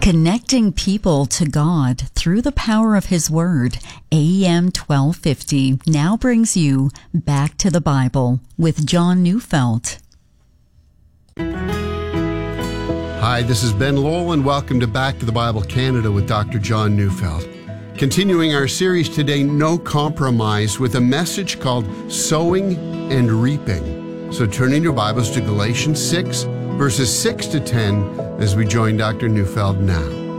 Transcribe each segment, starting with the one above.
Connecting people to God through the power of His Word, AM 1250 now brings you Back to the Bible with John Neufeld. Hi, this is Ben Lowell, and welcome to Back to the Bible Canada with Dr. John Neufeld. Continuing our series today, No Compromise, with a message called Sowing and Reaping. So turning your Bibles to Galatians 6, verses 6 to 10, as we join Dr. Neufeld now.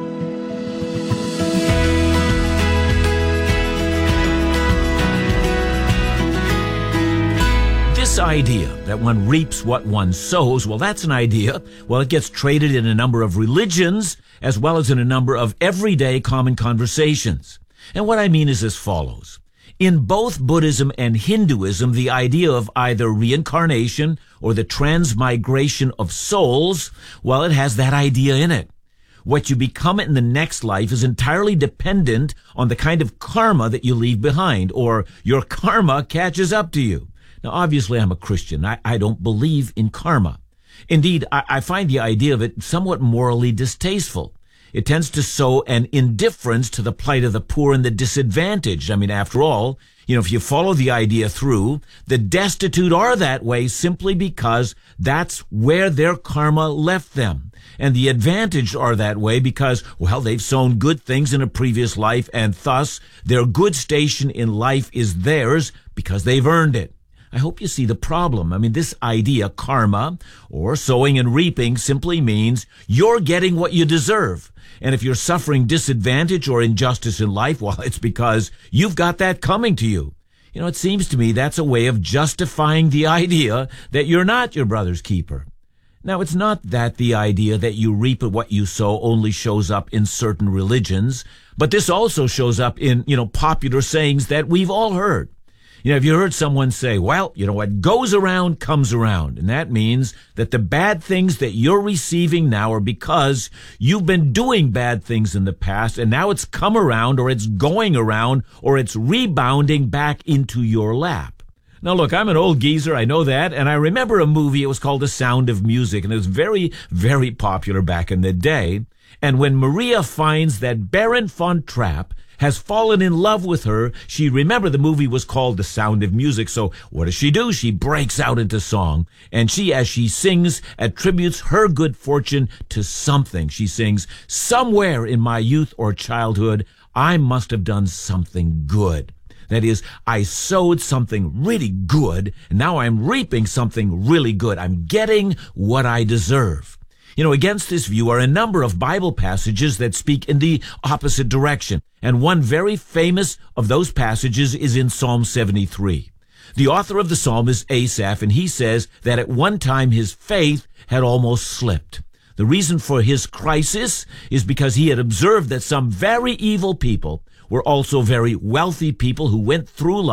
This idea that one reaps what one sows, well, that's an idea. Well, it gets traded in a number of religions as well as in a number of everyday common conversations. And what I mean is as follows. In both Buddhism and Hinduism, the idea of either reincarnation or the transmigration of souls, well, it has that idea in it. What you become in the next life is entirely dependent on the kind of karma that you leave behind, or your karma catches up to you. Now, obviously, I'm a Christian. I don't believe in karma. Indeed, I find the idea of it somewhat morally distasteful. It tends to sow an indifference to the plight of the poor and the disadvantaged. I mean, after all, if you follow the idea through, the destitute are that way simply because that's where their karma left them. And the advantaged are that way because, well, they've sown good things in a previous life, and thus their good station in life is theirs because they've earned it. I hope you see the problem. I mean, this idea, karma, or sowing and reaping, simply means you're getting what you deserve. And if you're suffering disadvantage or injustice in life, well, it's because you've got that coming to you. It seems to me that's a way of justifying the idea that you're not your brother's keeper. Now, it's not that the idea that you reap what you sow only shows up in certain religions, but this also shows up in, popular sayings that we've all heard. Have you heard someone say, well, what goes around comes around? And that means that the bad things that you're receiving now are because you've been doing bad things in the past, and now it's come around, or it's going around, or it's rebounding back into your lap. Now, look, I'm an old geezer, I know that, and I remember a movie, it was called The Sound of Music, and it was very, very popular back in the day. And when Maria finds that Baron von Trapp has fallen in love with her, remember the movie was called The Sound of Music, so what does she do? She breaks out into song, and as she sings, attributes her good fortune to something. She sings, somewhere in my youth or childhood, I must have done something good. That is, I sowed something really good, and now I'm reaping something really good. I'm getting what I deserve. Against this view are a number of Bible passages that speak in the opposite direction. And one very famous of those passages is in Psalm 73. The author of the psalm is Asaph, and he says that at one time his faith had almost slipped. The reason for his crisis is because he had observed that some very evil people were also very wealthy people who went through